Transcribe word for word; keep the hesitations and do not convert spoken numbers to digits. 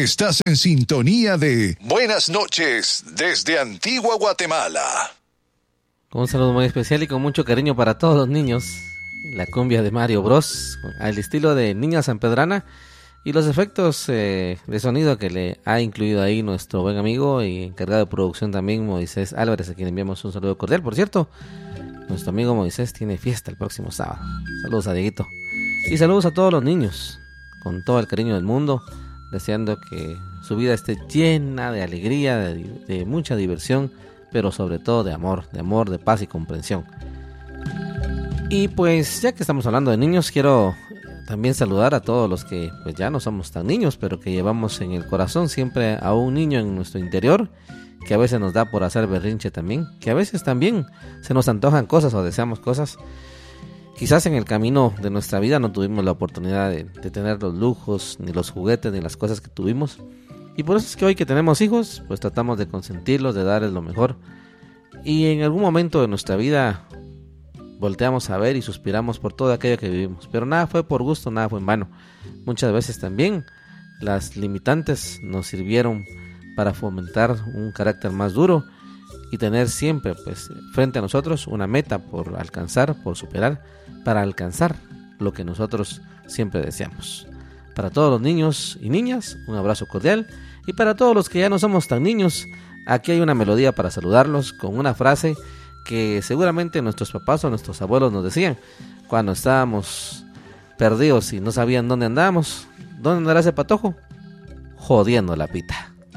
Estás en sintonía de Buenas noches desde Antigua Guatemala. Con un saludo muy especial y con mucho cariño para todos los niños. La cumbia de Mario Bros, al estilo de Niña Sanpedrana, y los efectos eh, de sonido que le ha incluido ahí nuestro buen amigo y encargado de producción también, Moisés Álvarez, a quien enviamos un saludo cordial. Por cierto, nuestro amigo Moisés tiene fiesta el próximo sábado. Saludos a Dieguito. Y saludos a todos los niños, con todo el cariño del mundo, deseando que su vida esté llena de alegría, de, de mucha diversión, pero sobre todo de amor, de amor, de paz y comprensión. Y pues ya que estamos hablando de niños, quiero también saludar a todos los que pues ya no somos tan niños, pero que llevamos en el corazón siempre a un niño en nuestro interior, que a veces nos da por hacer berrinche también, que a veces también se nos antojan cosas o deseamos cosas. Quizás en el camino de nuestra vida no tuvimos la oportunidad de, de tener los lujos, ni los juguetes, ni las cosas que tuvimos. Y por eso es que hoy que tenemos hijos, pues tratamos de consentirlos, de darles lo mejor. Y en algún momento de nuestra vida volteamos a ver y suspiramos por todo aquello que vivimos. Pero nada fue por gusto, nada fue en vano. Muchas veces también las limitantes nos sirvieron para fomentar un carácter más duro y tener siempre pues frente a nosotros una meta por alcanzar, por superar, para alcanzar lo que nosotros siempre deseamos. Para todos los niños y niñas, un abrazo cordial, y para todos los que ya no somos tan niños, aquí hay una melodía para saludarlos con una frase que seguramente nuestros papás o nuestros abuelos nos decían cuando estábamos perdidos y no sabían dónde andábamos. ¿Dónde andará ese patojo? Jodiendo la pita.